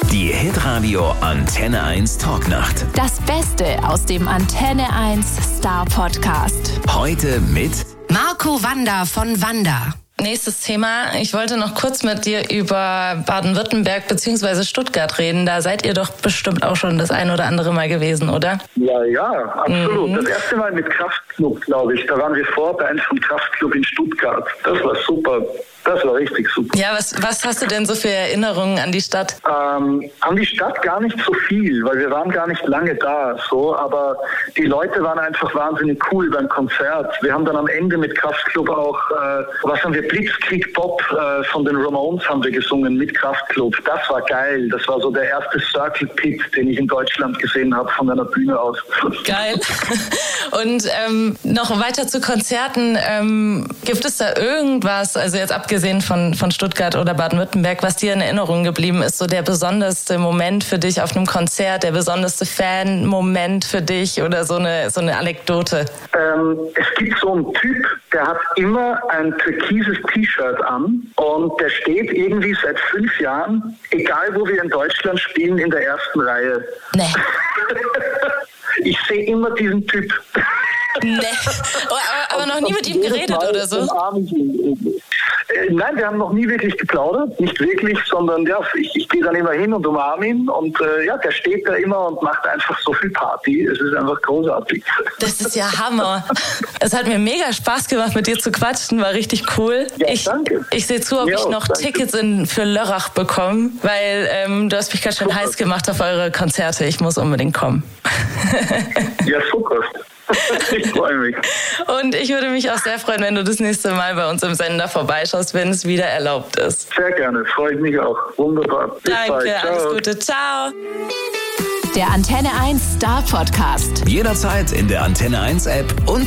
Die Hitradio Antenne 1 Talknacht. Das Beste aus dem Antenne 1 Star Podcast. Heute mit Marco Wanda von Wanda. Nächstes Thema. Ich wollte noch kurz mit dir über Baden-Württemberg bzw. Stuttgart reden. Da seid ihr doch bestimmt auch schon das ein oder andere Mal gewesen, oder? Ja, absolut. Das erste Mal mit Kraftklub, glaube ich. Da waren wir Vorband vom Kraftklub in Stuttgart. Das war super. Das war richtig super. Ja, was hast du denn so für Erinnerungen an die Stadt? An die Stadt gar nicht so viel, weil wir waren gar nicht lange da, so, aber die Leute waren einfach wahnsinnig cool beim Konzert. Wir haben dann am Ende mit Kraftklub auch, Blitzkrieg Pop von den Ramones haben wir gesungen mit Kraftklub. Das war geil. Das war so der erste Circle Pit, den ich in Deutschland gesehen habe von einer Bühne aus. Geil. Und noch weiter zu Konzerten. Gibt es da irgendwas, also jetzt abgesehen von Stuttgart oder Baden-Württemberg, was dir in Erinnerung geblieben ist, so der besonderste Moment für dich auf einem Konzert, der besonderste Fan-Moment für dich oder so eine Anekdote? Es gibt so einen Typ, der hat immer ein türkises T-Shirt an und der steht irgendwie seit 5 Jahren, egal wo wir in Deutschland spielen, in der ersten Reihe. Nee. Ich sehe immer diesen Typ. Nee. Aber noch nie mit ihm geredet oder so? Nein, wir haben noch nie wirklich geplaudert, nicht wirklich, sondern ja, ich gehe dann immer hin und umarme ihn und der steht da immer und macht einfach so viel Party. Es ist einfach großartig. Das ist ja Hammer. Es hat mir mega Spaß gemacht, mit dir zu quatschen, war richtig cool. Ja, danke. Ich sehe zu, ob ich noch Tickets für Lörrach bekomme, weil du hast mich ganz schön heiß gemacht auf eure Konzerte. Ich muss unbedingt kommen. Ja, super. Ich freue mich. Und ich würde mich auch sehr freuen, wenn du das nächste Mal bei uns im Sender vorbeischaust, wenn es wieder erlaubt ist. Sehr gerne, freue ich mich auch. Wunderbar. Bis Danke, bald. alles Gute. Ciao. Der Antenne 1 Star Podcast. jederzeit in der Antenne 1 App und